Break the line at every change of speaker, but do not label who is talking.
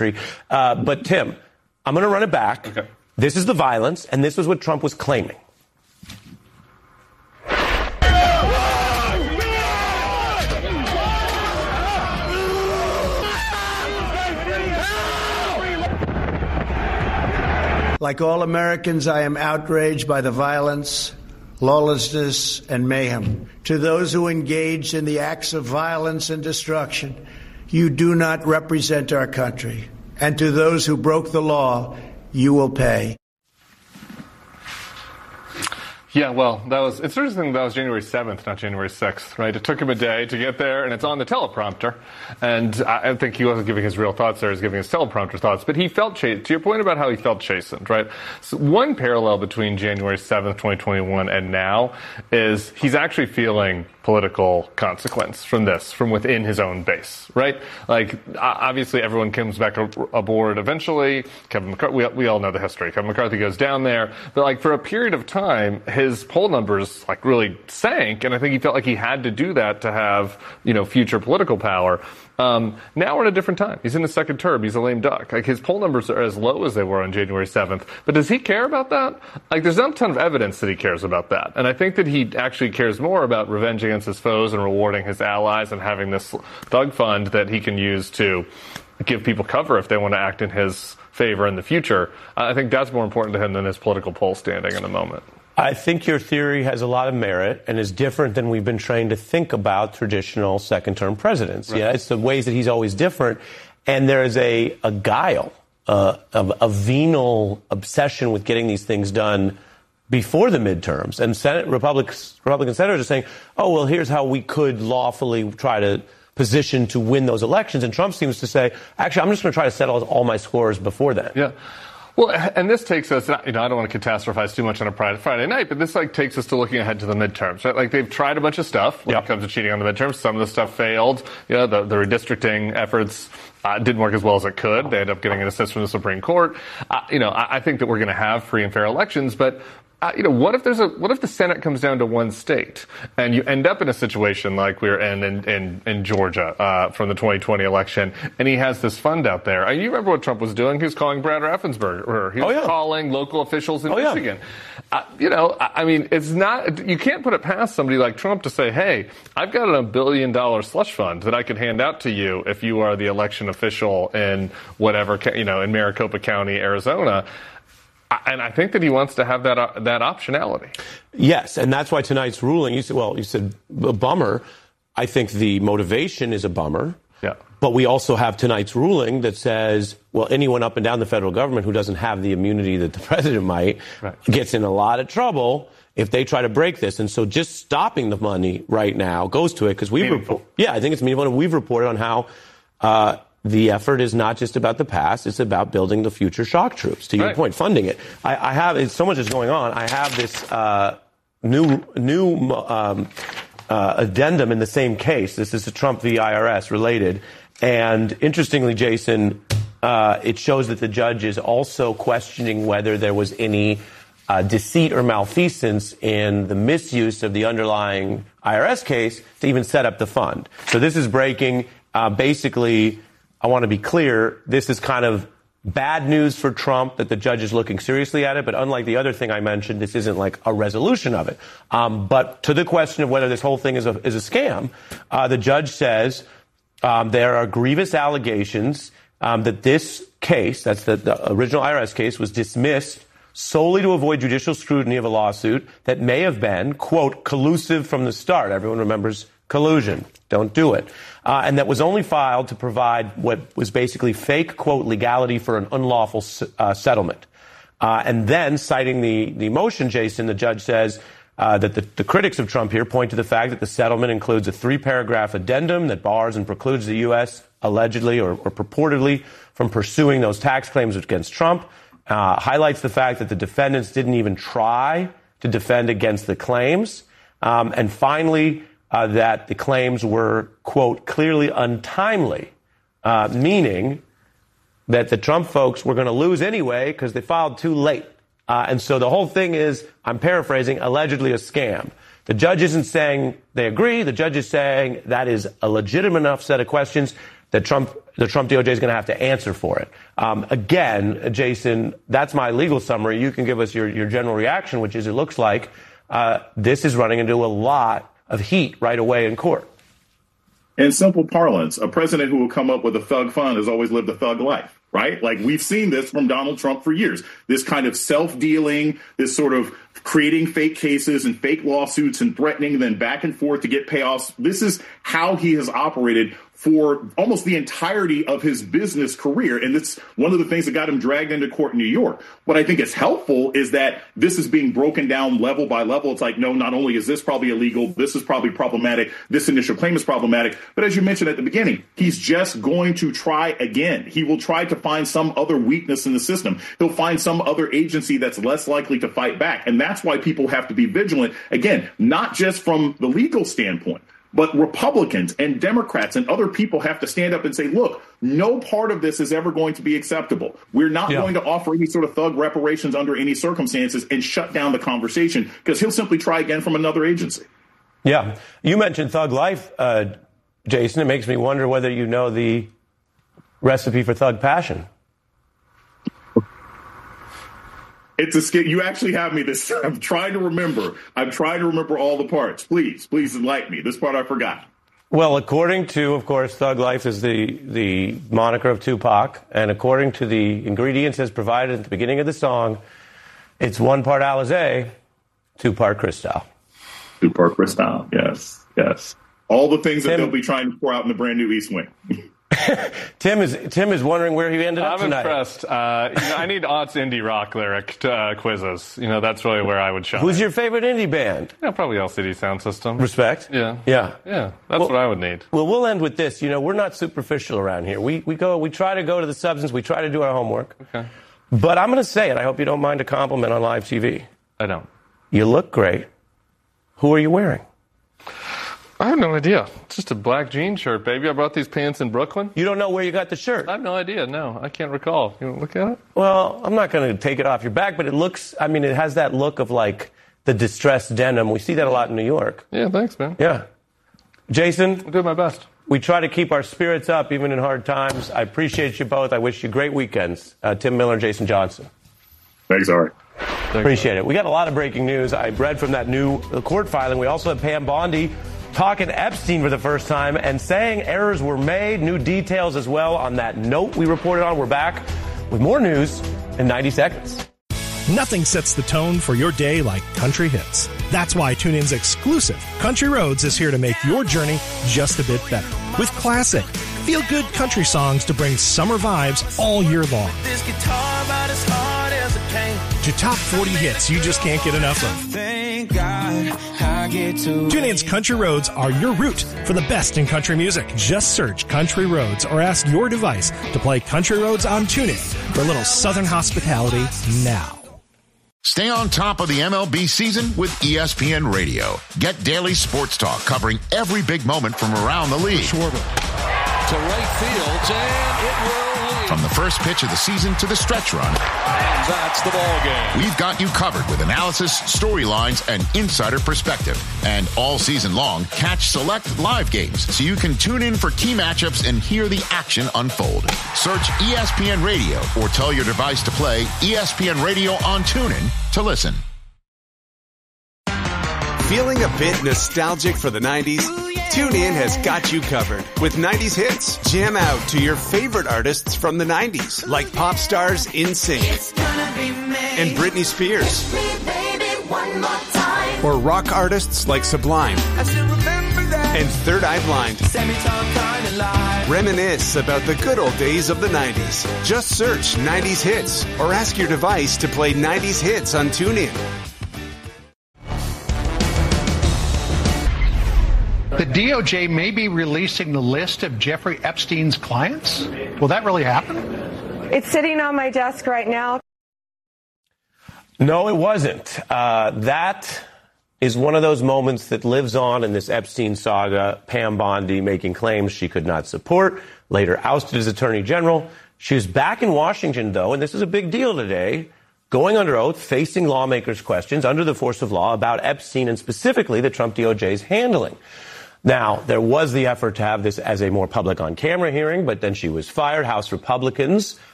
But, Tim, I'm going to run it back.
Okay.
This is the violence, and this was what Trump was claiming.
Like all Americans, I am outraged by the violence, lawlessness, and mayhem. To those who engaged in the acts of violence and destruction, you do not represent our country. And to those who broke the law, you will pay.
Yeah, well, it's interesting that was January 7th, not January 6th, right? It took him a day to get there, and it's on the teleprompter. And I think he wasn't giving his real thoughts there, he was giving his teleprompter thoughts. But he felt chastened. To your point about how he felt chastened, right? So one parallel between January 7th, 2021 and now is he's actually feeling political consequence from this, from within his own base, right? Like, obviously everyone comes back aboard eventually. Kevin McCarthy, we all know the history. Kevin McCarthy goes down there. But, like, for a period of time, his poll numbers, like, really sank. And I think he felt like he had to do that to have, future political power. Now we're in a different time. He's in his second term. He's a lame duck. Like, his poll numbers are as low as they were on January 7th. But does he care about that? Like, there's not a ton of evidence that he cares about that. And I think that he actually cares more about revenge against his foes and rewarding his allies and having this thug fund that he can use to give people cover if they want to act in his favor in the future. I think that's more important to him than his political poll standing in the moment.
I think your theory has a lot of merit and is different than we've been trained to think about traditional second-term presidents. Right. Yeah, it's the ways that he's always different. And there is a guile, a venal obsession with getting these things done before the midterms. And Republican senators are saying, oh, well, here's how we could lawfully try to position to win those elections. And Trump seems to say, actually, I'm just going to try to settle all my scores before then.
Yeah. Well, and this takes us, I don't want to catastrophize too much on a Friday night, but this takes us to looking ahead to the midterms, right? Like, they've tried a bunch of stuff when it comes to cheating on the midterms. Some of the stuff failed. The redistricting efforts didn't work as well as it could. They ended up getting an assist from the Supreme Court. I think that we're going to have free and fair elections, but what if the Senate comes down to one state and you end up in a situation like we're in Georgia from the 2020 election, and he has this fund out there? And you remember what Trump was doing? He was calling Brad Raffensperger. He was calling local officials in Michigan. It's not, you can't put it past somebody like Trump to say, hey, I've got a $1 billion slush fund that I could hand out to you if you are the election official in whatever, in Maricopa County, Arizona. And I think that he wants to have that optionality.
Yes, and that's why tonight's ruling, you said a bummer. I think the motivation is a bummer.
Yeah.
But we also have tonight's ruling that says, well, anyone up and down the federal government who doesn't have the immunity that the president might gets in a lot of trouble if they try to break this. And so just stopping the money right now goes to it because I think it's meaningful. And we've reported on how the effort is not just about the past; it's about building the future shock troops. To your point, funding it. I have so much is going on. I have this new addendum in the same case. This is the Trump v. IRS related, and interestingly, Jason, it shows that the judge is also questioning whether there was any deceit or malfeasance in the misuse of the underlying IRS case to even set up the fund. So this is breaking. Basically, I want to be clear, this is kind of bad news for Trump that the judge is looking seriously at it. But unlike the other thing I mentioned, this isn't like a resolution of it. But to the question of whether this whole thing is a scam, the judge says there are grievous allegations that this case, that's the original IRS case, was dismissed solely to avoid judicial scrutiny of a lawsuit that may have been, quote, collusive from the start. Everyone remembers collusion. Don't do it. And that was only filed to provide what was basically fake, quote, legality for an unlawful settlement. And then, citing the motion, Jason, the judge says that the critics of Trump here point to the fact that the settlement includes a 3-paragraph addendum that bars and precludes the U.S. allegedly or purportedly from pursuing those tax claims against Trump, highlights the fact that the defendants didn't even try to defend against the claims, and finally, that the claims were, quote, clearly untimely, meaning that the Trump folks were going to lose anyway because they filed too late. And so the whole thing is, I'm paraphrasing, allegedly a scam. The judge isn't saying they agree. The judge is saying that is a legitimate enough set of questions. that the Trump DOJ is going to have to answer for it. Again, Jason, that's my legal summary. You can give us your general reaction, which is it looks like this is running into a lot of heat right away in court.
In simple parlance, a president who will come up with a thug fund has always lived a thug life, right? Like, we've seen this from Donald Trump for years. This kind of self-dealing, this sort of creating fake cases and fake lawsuits and threatening, then back and forth to get payoffs. This is how he has operated for almost the entirety of his business career. And it's one of the things that got him dragged into court in New York. What I think is helpful is that this is being broken down level by level. It's like, no, not only is this probably illegal, this is probably problematic, this initial claim is problematic, but as you mentioned at the beginning, he's just going to try again. He will try to find some other weakness in the system. He'll find some other agency that's less likely to fight back. And that's why people have to be vigilant. Again, not just from the legal standpoint, but Republicans and Democrats and other people have to stand up and say, look, no part of this is ever going to be acceptable. We're not going to offer any sort of thug reparations under any circumstances, and shut down the conversation, because he'll simply try again from another agency.
Yeah. You mentioned thug life, Jason. It makes me wonder whether you know the recipe for thug passion.
It's a skit. You actually have me this. I'm trying to remember. I'm trying to remember all the parts. Please enlighten me. This part I forgot.
Well, according to, of course, Thug Life is the moniker of Tupac, and according to the ingredients as provided at the beginning of the song, it's 1 part Alizé, 2 part Cristal. 2 part Cristal. Yes. All the things that they'll be trying to pour out in the brand new East Wing. Tim is wondering where he ended up tonight.
I'm impressed. I need Aunt's indie rock lyric quizzes. That's really where I would shine.
Who's your favorite indie band?
Yeah, probably LCD Sound System.
Respect.
Yeah. That's what I would need.
Well, we'll end with this. We're not superficial around here. We try to go to the substance. We try to do our homework.
Okay.
But I'm going to say it. I hope you don't mind a compliment on live TV.
I don't.
You look great. Who are you wearing?
I have no idea. It's just a black jean shirt, baby. I brought these pants in Brooklyn.
You don't know where you got the shirt?
I have no idea. No, I can't recall. You want to look at it?
Well, I'm not going to take it off your back, but it has that look of like the distressed denim. We see that a lot in New York.
Yeah, thanks, man.
Yeah. Jason?
I'll do my best.
We try to keep our spirits up even in hard times. I appreciate you both. I wish you great weekends. Tim Miller, Jason Johnson.
Thanks, Ari.
Appreciate it. We got a lot of breaking news. I read from that new court filing. We also have Pam Bondi talking Epstein for the first time and saying errors were made. New details as well on that note we reported on. We're back with more news in 90 seconds.
Nothing sets the tone for your day like country hits. That's why TuneIn's exclusive Country Roads is here to make your journey just a bit better. With classic, feel-good country songs to bring summer vibes all year long. This guitar about as hard as it can. To top 40 hits you just can't get enough of. Thank God I get to TuneIn's Country Roads are your route for the best in country music. Just search Country Roads or ask your device to play Country Roads on TuneIn for a little southern hospitality now.
Stay on top of the MLB season with ESPN Radio. Get daily sports talk covering every big moment from around the league.
Schwarber to right field, and it will lead.
From the first pitch of the season to the stretch run.
And that's the ball game.
We've got you covered with analysis, storylines, and insider perspective. And all season long, catch select live games so you can tune in for key matchups and hear the action unfold. Search ESPN Radio or tell your device to play ESPN Radio on TuneIn to listen.
Feeling a bit nostalgic for the 90s? TuneIn has got you covered with 90s hits. Jam out to your favorite artists from the 90s, like pop stars NSYNC and Britney Spears, or rock artists like Sublime and Third Eye Blind. Reminisce about the good old days of the 90s. Just search 90s hits or ask your device to play 90s hits on TuneIn.
The DOJ may be releasing the list of Jeffrey Epstein's clients. Will that really happen?
It's sitting on my desk right now.
No, it wasn't. That is one of those moments that lives on in this Epstein saga. Pam Bondi making claims she could not support, later ousted as Attorney General. She was back in Washington, though, and this is a big deal today, going under oath, facing lawmakers' questions under the force of law about Epstein and specifically the Trump DOJ's handling. Now, there was the effort to have this as a more public on-camera hearing, but then she was fired. House Republicans